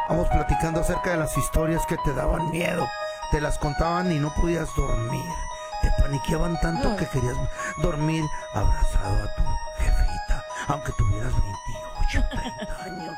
Vamos platicando acerca de las historias que te daban miedo. Te las contaban y no podías dormir. Te paniqueaban tanto que querías dormir abrazado a tu jefita, aunque tuvieras 28, 30 años.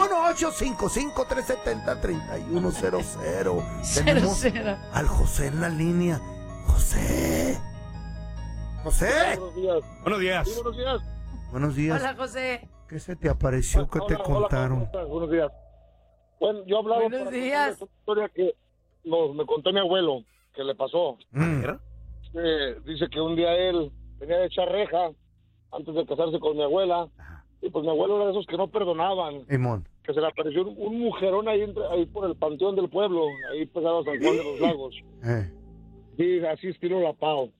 1-855-370-3100. Tenemos al José en la línea. José. José. Buenos días. Buenos días. Sí, buenos días. Buenos días. Hola, José. ¿Qué se te apareció? ¿Qué te contaron? Hola, buenos días. Bueno, yo hablaba Buenos para días. contarles una historia que me contó mi abuelo, que le pasó. ¿Era? Dice que un día él tenía de echar reja antes de casarse con mi abuela. Y pues mi abuelo era de esos que no perdonaban. Simón. Que se le apareció un mujerón ahí por el panteón del pueblo, ahí pegado a San Juan de los Lagos. Sí, así estilo La Pau.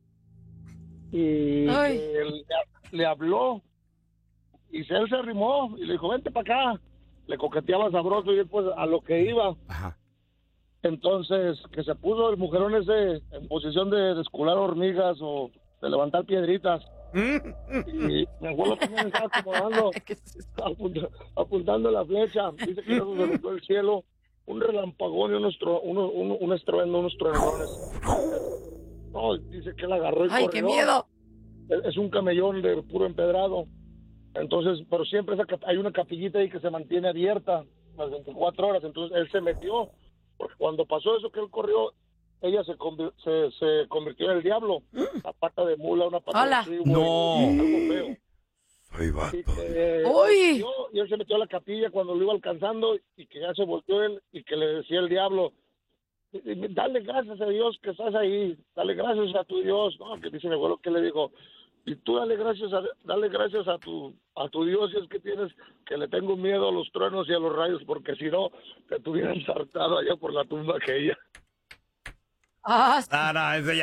Y él le habló y él se arrimó y le dijo, vente para acá. Le coqueteaba sabroso y él pues a lo que iba. Ajá. Entonces, que se puso el mujerón ese en posición de descular hormigas o de levantar piedritas. Y mi abuelo también estaba acomodando, apuntando la flecha. Dice que eso se metió el cielo, un relampagón y un estruendo, unos truenones. No, dice que él agarró y ¡ay, corrió. qué miedo! Es un camellón de puro empedrado. Entonces, pero siempre hay una capillita ahí que se mantiene abierta las 24 horas. Entonces, él se metió. Porque cuando pasó eso que él corrió, ella se convirtió en el diablo. Una pata de mula, una pata ¡Hola! de trigo. No. Algo feo. Soy vato. ¡Uy! Y él se metió a la capilla cuando lo iba alcanzando y que ya se volteó él y que le decía el diablo, dale gracias a Dios que estás ahí, dale gracias a tu Dios. No, que dice mi abuelo que le dijo, y tú dale gracias a tu Dios, si es que que le tengo miedo a los truenos y a los rayos, porque si no, te tuvieran saltado allá por la tumba aquella. Ah, No, ese